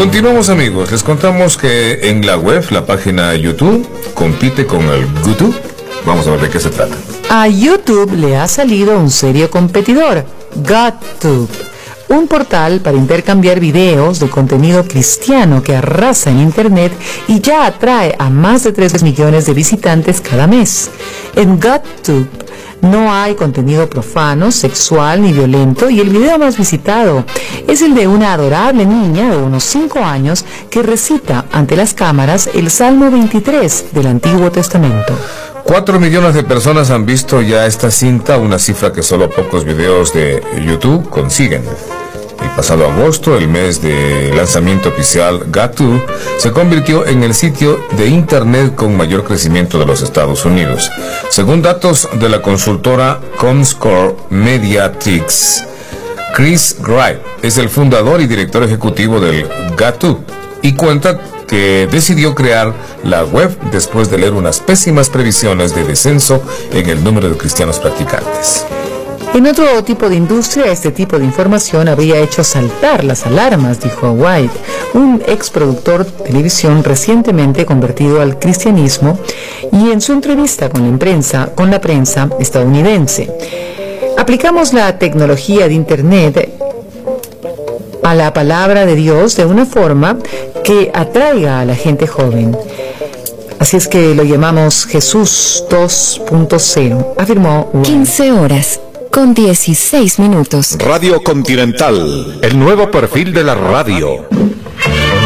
Continuamos, amigos. Les contamos que en la web, la página YouTube compite con el YouTube. Vamos a ver de qué se trata. A YouTube le ha salido un serio competidor, GodTube, un portal para intercambiar videos de contenido cristiano que arrasa en Internet y ya atrae a más de 3 millones de visitantes cada mes. En GodTube no hay contenido profano, sexual ni violento, y el video más visitado es el de una adorable niña de unos 5 años que recita ante las cámaras el Salmo 23 del Antiguo Testamento. 4 millones de personas han visto ya esta cinta, una cifra que solo pocos videos de YouTube consiguen. El pasado agosto, el mes de lanzamiento oficial, GodTube se convirtió en el sitio de Internet con mayor crecimiento de los Estados Unidos. Según datos de la consultora Comscore Mediatrix, Chris Wright es el fundador y director ejecutivo del GodTube y cuenta que decidió crear la web después de leer unas pésimas previsiones de descenso en el número de cristianos practicantes. En otro tipo de industria, este tipo de información habría hecho saltar las alarmas, dijo White, un ex productor de televisión recientemente convertido al cristianismo, y en su entrevista con la prensa estadounidense. Aplicamos la tecnología de Internet a la palabra de Dios de una forma que atraiga a la gente joven. Así es que lo llamamos Jesús 2.0, afirmó White. 15 horas con 16 minutos. Radio Continental, el nuevo perfil de la radio.